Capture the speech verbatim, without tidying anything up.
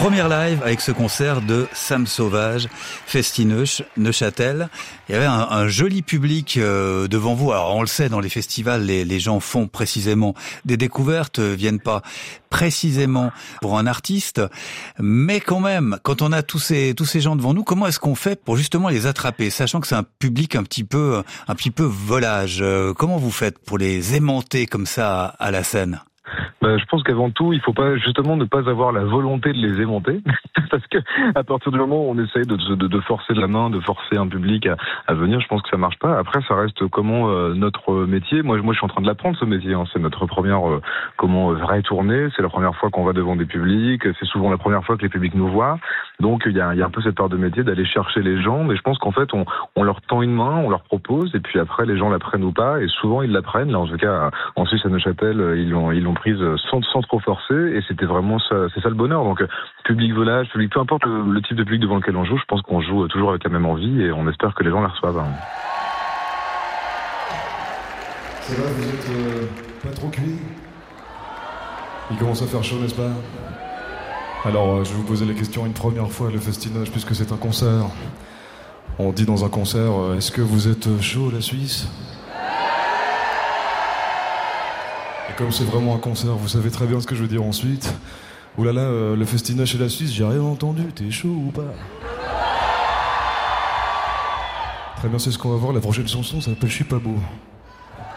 Première live avec ce concert de Sam Sauvage, Festineuch, Neuchâtel. Il y avait un, un joli public euh, devant vous. Alors on le sait, dans les festivals, les, les gens font précisément des découvertes, euh, viennent pas précisément pour un artiste. Mais quand même, quand on a tous ces tous ces gens devant nous, comment est-ce qu'on fait pour justement les attraper, sachant que c'est un public un petit peu un petit peu volage. Euh, comment vous faites pour les aimanter comme ça à, à la scène? Ben, je pense qu'avant tout, il faut pas justement ne pas avoir la volonté de les aimanter, parce que à partir du moment où on essaye de, de, de forcer de la main, de forcer un public à, à venir, je pense que ça marche pas. Après, ça reste comment euh, notre métier. Moi, moi, je suis en train de l'apprendre ce métier. Hein. C'est notre première euh, comment euh, vraie tournée. C'est la première fois qu'on va devant des publics. C'est souvent la première fois que les publics nous voient. Donc, il y a, il y a un peu cette part de métier d'aller chercher les gens. Mais je pense qu'en fait, on, on leur tend une main, on leur propose, et puis après, les gens la prennent ou pas. Et souvent, ils la prennent. Là, en tout cas, en Suisse à Neuchâtel, ils l'ont, ils l'ont prise sans, sans trop forcer, et c'était vraiment ça, c'est ça le bonheur. Donc public volage, public, peu importe le, le type de public devant lequel on joue, je pense qu'on joue toujours avec la même envie et on espère que les gens la reçoivent. Hein. Ça va, vous êtes euh, pas trop cuit? Il commence à faire chaud, n'est-ce pas? Alors euh, je vais vous poser la question une première fois, le Festineuch, puisque c'est un concert. On dit dans un concert, euh, est-ce que vous êtes chaud, la Suisse? Et comme c'est vraiment un concert, vous savez très bien ce que je veux dire ensuite. Ouh là là, euh, le Festineuch et la Suisse, j'ai rien entendu. T'es chaud ou pas? Très bien, c'est ce qu'on va voir. La prochaine chanson s'appelle Je suis pas beau.